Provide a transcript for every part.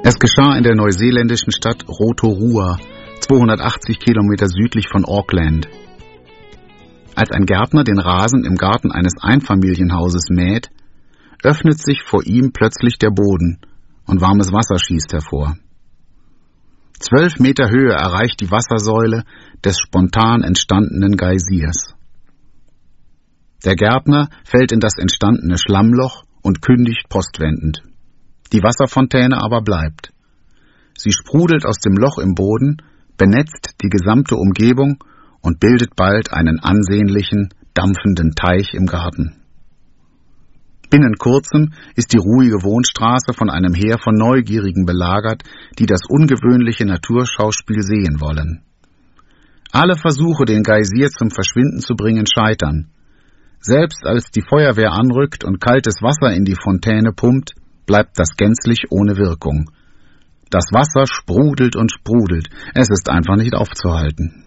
Es geschah in der neuseeländischen Stadt Rotorua, 280 Kilometer südlich von Auckland. Als ein Gärtner den Rasen im Garten eines Einfamilienhauses mäht, öffnet sich vor ihm plötzlich der Boden und warmes Wasser schießt hervor. 12 Meter Höhe erreicht die Wassersäule des spontan entstandenen Geysirs. Der Gärtner fällt in das entstandene Schlammloch und kündigt postwendend. Die Wasserfontäne aber bleibt. Sie sprudelt aus dem Loch im Boden, benetzt die gesamte Umgebung und bildet bald einen ansehnlichen, dampfenden Teich im Garten. Binnen kurzem ist die ruhige Wohnstraße von einem Heer von Neugierigen belagert, die das ungewöhnliche Naturschauspiel sehen wollen. Alle Versuche, den Geysir zum Verschwinden zu bringen, scheitern. Selbst als die Feuerwehr anrückt und kaltes Wasser in die Fontäne pumpt, bleibt das gänzlich ohne Wirkung. Das Wasser sprudelt und sprudelt, es ist einfach nicht aufzuhalten.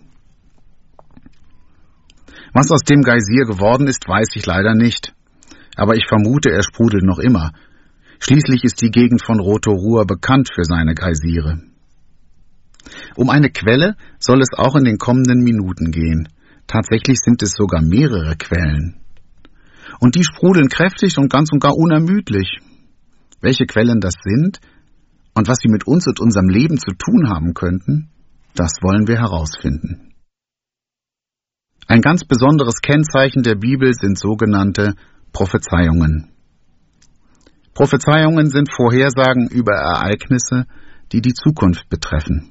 Was aus dem Geysir geworden ist, weiß ich leider nicht. Aber ich vermute, er sprudelt noch immer. Schließlich ist die Gegend von Rotorua bekannt für seine Geysire. Um eine Quelle soll es auch in den kommenden Minuten gehen. Tatsächlich sind es sogar mehrere Quellen. Und die sprudeln kräftig und ganz und gar unermüdlich. Welche Quellen das sind und was sie mit uns und unserem Leben zu tun haben könnten, das wollen wir herausfinden. Ein ganz besonderes Kennzeichen der Bibel sind sogenannte Prophezeiungen. Prophezeiungen sind Vorhersagen über Ereignisse, die die Zukunft betreffen.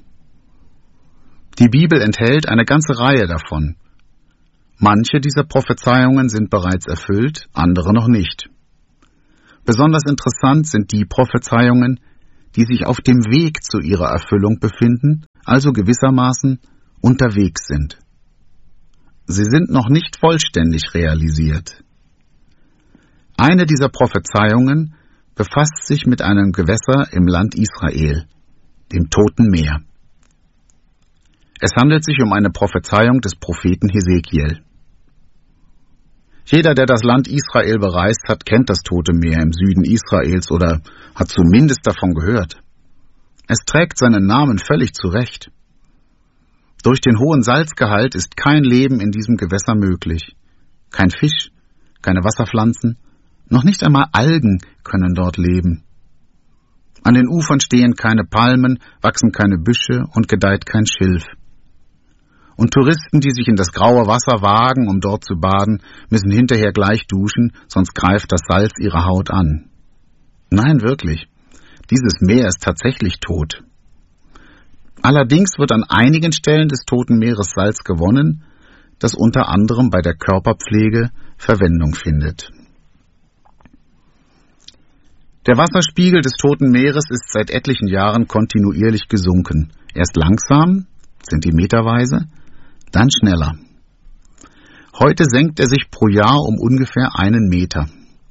Die Bibel enthält eine ganze Reihe davon. Manche dieser Prophezeiungen sind bereits erfüllt, andere noch nicht. Besonders interessant sind die Prophezeiungen, die sich auf dem Weg zu ihrer Erfüllung befinden, also gewissermaßen unterwegs sind. Sie sind noch nicht vollständig realisiert. Eine dieser Prophezeiungen befasst sich mit einem Gewässer im Land Israel, dem Toten Meer. Es handelt sich um eine Prophezeiung des Propheten Hesekiel. Jeder, der das Land Israel bereist hat, kennt das Tote Meer im Süden Israels oder hat zumindest davon gehört. Es trägt seinen Namen völlig zu Recht. Durch den hohen Salzgehalt ist kein Leben in diesem Gewässer möglich. Kein Fisch, keine Wasserpflanzen, noch nicht einmal Algen können dort leben. An den Ufern stehen keine Palmen, wachsen keine Büsche und gedeiht kein Schilf. Und Touristen, die sich in das graue Wasser wagen, um dort zu baden, müssen hinterher gleich duschen, sonst greift das Salz ihre Haut an. Nein, wirklich. Dieses Meer ist tatsächlich tot. Allerdings wird an einigen Stellen des Toten Meeres Salz gewonnen, das unter anderem bei der Körperpflege Verwendung findet. Der Wasserspiegel des Toten Meeres ist seit etlichen Jahren kontinuierlich gesunken. Erst langsam, zentimeterweise, dann schneller. Heute senkt er sich pro Jahr um ungefähr 1 Meter.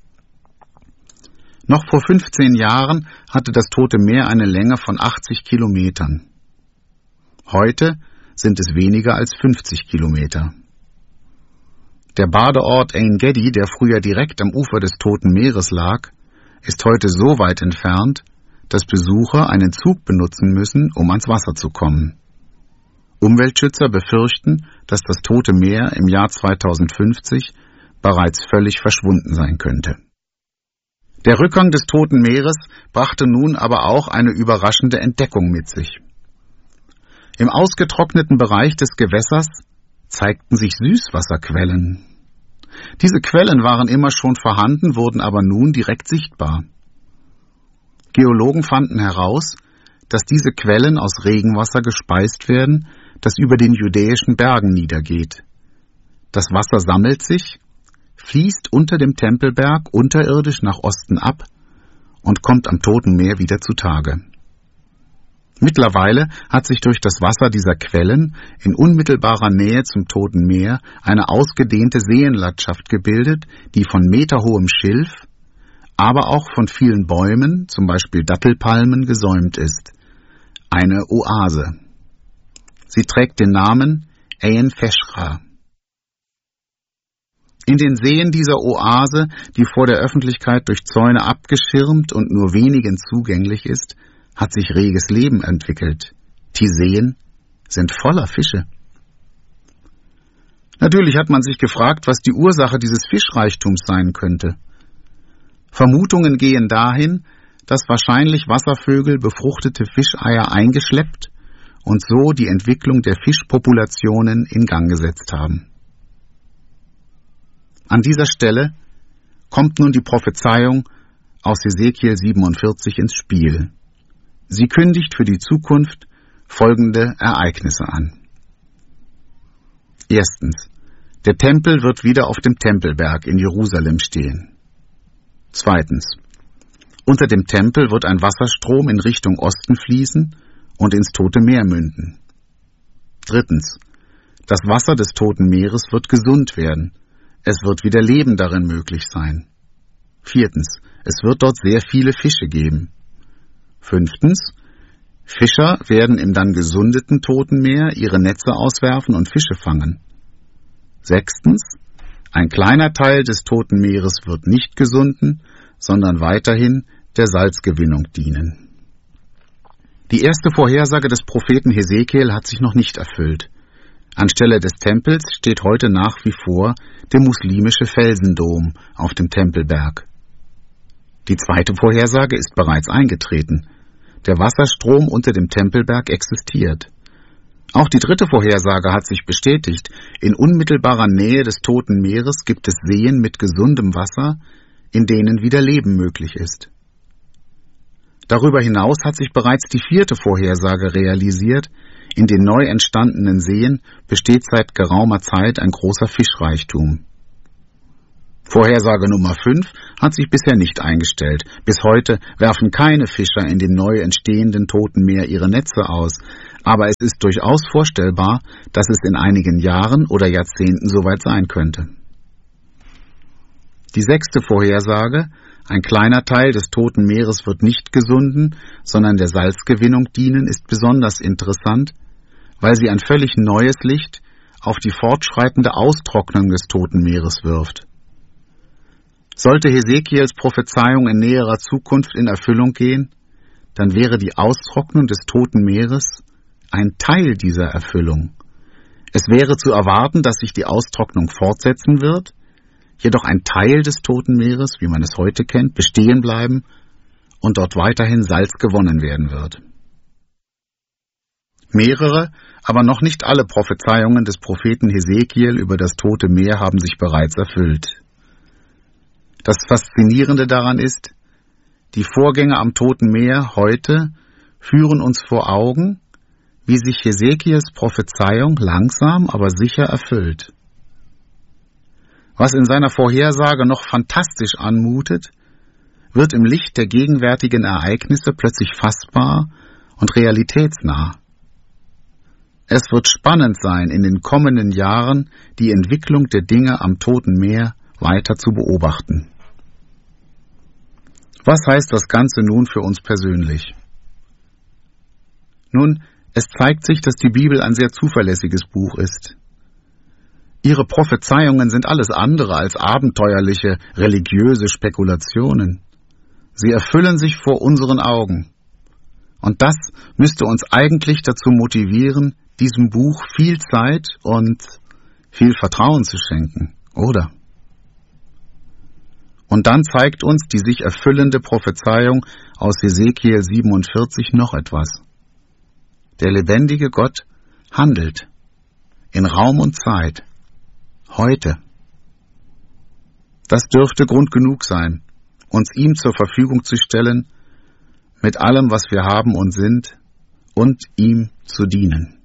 Noch vor 15 Jahren hatte das Tote Meer eine Länge von 80 Kilometern. Heute sind es weniger als 50 Kilometer. Der Badeort Ein Gedi, der früher direkt am Ufer des Toten Meeres lag, ist heute so weit entfernt, dass Besucher einen Zug benutzen müssen, um ans Wasser zu kommen. Umweltschützer befürchten, dass das Tote Meer im Jahr 2050 bereits völlig verschwunden sein könnte. Der Rückgang des Toten Meeres brachte nun aber auch eine überraschende Entdeckung mit sich. Im ausgetrockneten Bereich des Gewässers zeigten sich Süßwasserquellen. Diese Quellen waren immer schon vorhanden, wurden aber nun direkt sichtbar. Geologen fanden heraus, dass diese Quellen aus Regenwasser gespeist werden, das über den judäischen Bergen niedergeht. Das Wasser sammelt sich, fließt unter dem Tempelberg unterirdisch nach Osten ab und kommt am Toten Meer wieder zutage. Mittlerweile hat sich durch das Wasser dieser Quellen in unmittelbarer Nähe zum Toten Meer eine ausgedehnte Seenlandschaft gebildet, die von meterhohem Schilf, aber auch von vielen Bäumen, zum Beispiel Dattelpalmen, gesäumt ist. Eine Oase. Sie trägt den Namen Ain Feshra. In den Seen dieser Oase, die vor der Öffentlichkeit durch Zäune abgeschirmt und nur wenigen zugänglich ist, hat sich reges Leben entwickelt. Die Seen sind voller Fische. Natürlich hat man sich gefragt, was die Ursache dieses Fischreichtums sein könnte. Vermutungen gehen dahin, dass wahrscheinlich Wasservögel befruchtete Fischeier eingeschleppt und so die Entwicklung der Fischpopulationen in Gang gesetzt haben. An dieser Stelle kommt nun die Prophezeiung aus Hesekiel 47 ins Spiel. Sie kündigt für die Zukunft folgende Ereignisse an. Erstens. Der Tempel wird wieder auf dem Tempelberg in Jerusalem stehen. Zweitens. Unter dem Tempel wird ein Wasserstrom in Richtung Osten fließen und ins Tote Meer münden. Drittens. Das Wasser des Toten Meeres wird gesund werden. Es wird wieder Leben darin möglich sein. Viertens. Es wird dort sehr viele Fische geben. Fünftens. Fischer werden im dann gesundeten Toten Meer ihre Netze auswerfen und Fische fangen. Sechstens. Ein kleiner Teil des Toten Meeres wird nicht gesunden, sondern weiterhin der Salzgewinnung dienen. Die erste Vorhersage des Propheten Hesekiel hat sich noch nicht erfüllt. Anstelle des Tempels steht heute nach wie vor der muslimische Felsendom auf dem Tempelberg. Die zweite Vorhersage ist bereits eingetreten. Der Wasserstrom unter dem Tempelberg existiert. Auch die dritte Vorhersage hat sich bestätigt. In unmittelbarer Nähe des Toten Meeres gibt es Seen mit gesundem Wasser, in denen wieder Leben möglich ist. Darüber hinaus hat sich bereits die vierte Vorhersage realisiert. In den neu entstandenen Seen besteht seit geraumer Zeit ein großer Fischreichtum. Vorhersage Nummer 5 hat sich bisher nicht eingestellt. Bis heute werfen keine Fischer in dem neu entstehenden Toten Meer ihre Netze aus. Aber es ist durchaus vorstellbar, dass es in einigen Jahren oder Jahrzehnten soweit sein könnte. Die sechste Vorhersage: Ein kleiner Teil des Toten Meeres wird nicht gesunden, sondern der Salzgewinnung dienen, ist besonders interessant, weil sie ein völlig neues Licht auf die fortschreitende Austrocknung des Toten Meeres wirft. Sollte Hesekiels Prophezeiung in näherer Zukunft in Erfüllung gehen, dann wäre die Austrocknung des Toten Meeres ein Teil dieser Erfüllung. Es wäre zu erwarten, dass sich die Austrocknung fortsetzen wird, jedoch ein Teil des Toten Meeres, wie man es heute kennt, bestehen bleiben und dort weiterhin Salz gewonnen werden wird. Mehrere, aber noch nicht alle Prophezeiungen des Propheten Hesekiel über das Tote Meer haben sich bereits erfüllt. Das Faszinierende daran ist, die Vorgänge am Toten Meer heute führen uns vor Augen, wie sich Hesekiels Prophezeiung langsam, aber sicher erfüllt. Was in seiner Vorhersage noch fantastisch anmutet, wird im Licht der gegenwärtigen Ereignisse plötzlich fassbar und realitätsnah. Es wird spannend sein, in den kommenden Jahren die Entwicklung der Dinge am Toten Meer weiter zu beobachten. Was heißt das Ganze nun für uns persönlich? Nun, es zeigt sich, dass die Bibel ein sehr zuverlässiges Buch ist. Ihre Prophezeiungen sind alles andere als abenteuerliche, religiöse Spekulationen. Sie erfüllen sich vor unseren Augen. Und das müsste uns eigentlich dazu motivieren, diesem Buch viel Zeit und viel Vertrauen zu schenken, oder? Und dann zeigt uns die sich erfüllende Prophezeiung aus Hesekiel 47 noch etwas. Der lebendige Gott handelt in Raum und Zeit, heute. Das dürfte Grund genug sein, uns ihm zur Verfügung zu stellen, mit allem, was wir haben und sind, und ihm zu dienen.